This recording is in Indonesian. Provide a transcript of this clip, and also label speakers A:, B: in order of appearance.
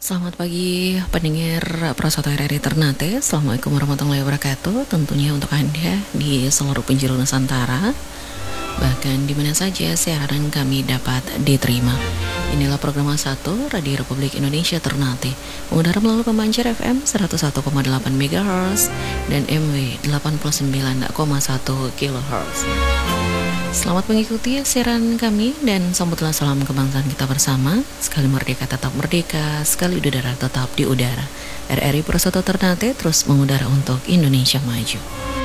A: Selamat pagi pendengar Prasoto RRI Ternate. Assalamualaikum warahmatullahi wabarakatuh. Tentunya untuk Anda di seluruh penjuru Nusantara, bahkan di mana saja siaran kami dapat diterima. Inilah program 1 Radio Republik Indonesia Ternate, mengudara melalui pemancar FM 101,8 MHz dan MW 89,1 kHz. Selamat mengikuti siaran kami dan sambutlah salam kebangsaan kita bersama. Sekali merdeka tetap merdeka, sekali udara tetap di udara. RRI Prasoto Ternate terus mengudara untuk Indonesia maju.